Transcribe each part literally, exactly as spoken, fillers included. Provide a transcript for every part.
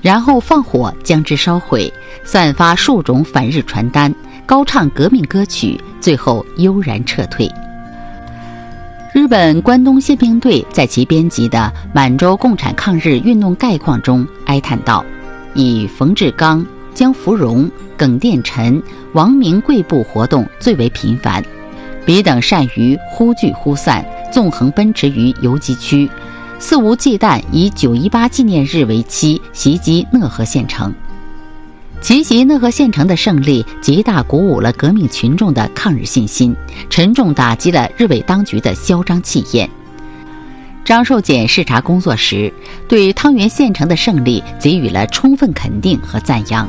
然后放火将之烧毁，散发数种反日传单，高唱革命歌曲，最后悠然撤退。日本关东宪兵队在其编辑的《满洲共产抗日运动概况》中哀叹道：以冯志刚、江福荣、耿殿臣、王明贵部活动最为频繁，彼等善于忽聚忽散，纵横奔驰于游击区，肆无忌惮以九一八纪念日为期袭击讷河县城。奇袭讷河县城的胜利极大鼓舞了革命群众的抗日信心，沉重打击了日伪当局的嚣张气焰。张寿检视察工作时，对汤原县城的胜利给予了充分肯定和赞扬。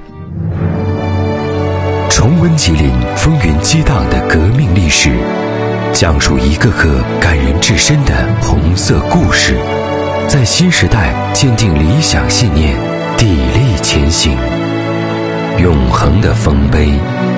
重温吉林风云激荡的革命历史，讲述一个个感人至深的红色故事，在新时代坚定理想信念，砥砺前行，永恒的丰碑。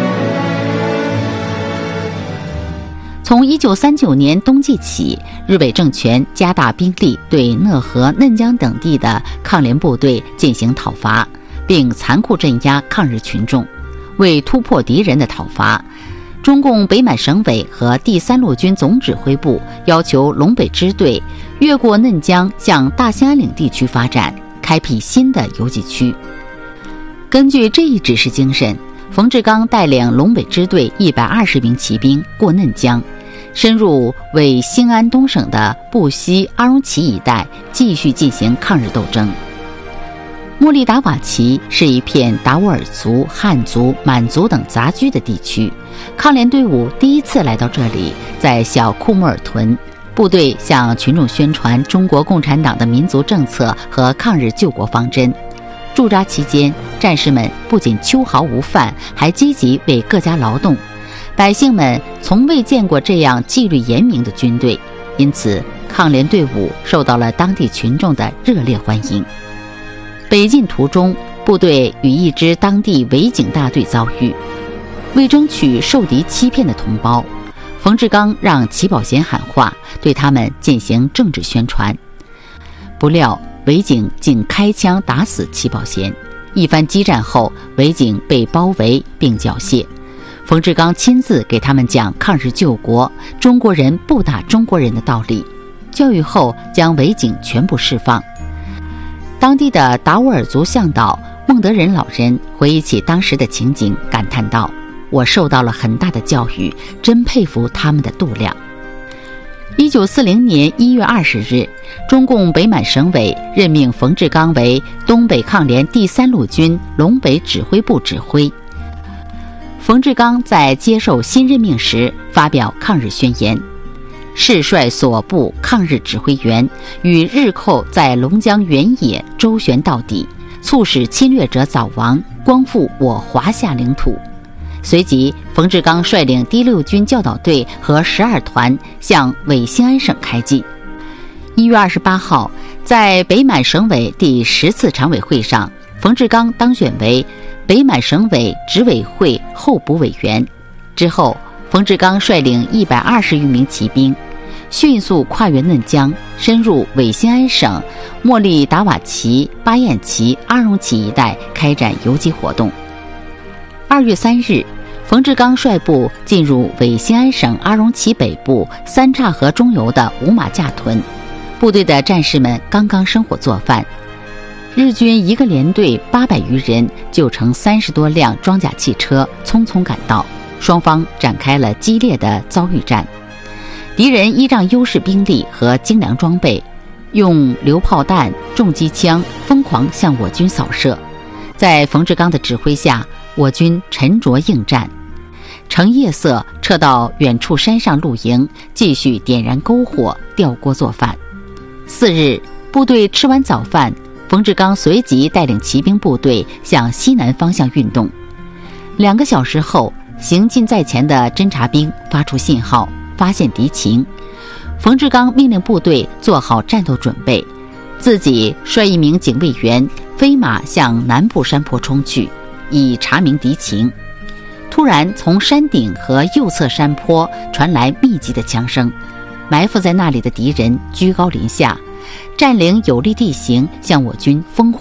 从一九三九年冬季起，日伪政权加大兵力对讷河、嫩江等地的抗联部队进行讨伐，并残酷镇压抗日群众。为突破敌人的讨伐，中共北满省委和第三路军总指挥部要求陇北支队越过嫩江向大兴安岭地区发展，开辟新的游击区。根据这一指示精神，冯志刚带领陇北支队一百二十名骑兵过嫩江，深入为兴安东省的布西、阿荣旗一带，继续进行抗日斗争。莫利达瓦旗是一片达斡尔族、汉族、满族等杂居的地区，抗联队伍第一次来到这里，在小库莫尔屯，部队向群众宣传中国共产党的民族政策和抗日救国方针。驻扎期间，战士们不仅秋毫无犯，还积极为各家劳动，百姓们从未见过这样纪律严明的军队，因此抗联队伍受到了当地群众的热烈欢迎。北进途中，部队与一支当地伪警大队遭遇，为争取受敌欺骗的同胞，冯志刚让齐保贤喊话，对他们进行政治宣传。不料伪警竟开枪打死齐保贤，一番激战后，伪警被包围并缴械。冯志刚亲自给他们讲抗日救国、中国人不打中国人的道理，教育后将伪警全部释放。当地的达斡尔族向导孟德仁老人回忆起当时的情景，感叹道：我受到了很大的教育，真佩服他们的度量。一九四零年一月二十日，中共北满省委任命冯志刚为东北抗联第三路军陇北指挥部指挥。冯志刚在接受新任命时发表抗日宣言：是率所部抗日指挥员与日寇在龙江原野周旋到底，促使侵略者早亡，光复我华夏领土。随即，冯志刚率领第六军教导队和十二团向伪兴安省开进。一月二十八号，在北满省委第十次常委会上，冯志刚当选为北满省委执委会候补委员。之后，冯志刚率领一百二十余名骑兵，迅速跨越嫩江，深入伪兴安省莫利达瓦旗、巴彦旗、阿荣旗一带开展游击活动。二月三日，冯志刚率部进入伪兴安省阿荣旗北部三岔河中游的五马架屯，部队的战士们刚刚生火做饭，日军一个连队八百余人就乘三十多辆装甲汽车匆匆赶到，双方展开了激烈的遭遇战。敌人依仗优势兵力和精良装备，用榴炮弹、重机枪疯狂向我军扫射。在冯志刚的指挥下，我军沉着应战，乘夜色撤到远处山上露营，继续点燃篝火吊锅做饭。次日，部队吃完早饭，冯志刚随即带领骑兵部队向西南方向运动。两个小时后，行进在前的侦察兵发出信号，发现敌情。冯志刚命令部队做好战斗准备，自己率一名警卫员飞马向南部山坡冲去，以查明敌情。突然从山顶和右侧山坡传来密集的枪声，埋伏在那里的敌人居高临下，占领有利地形向我军疯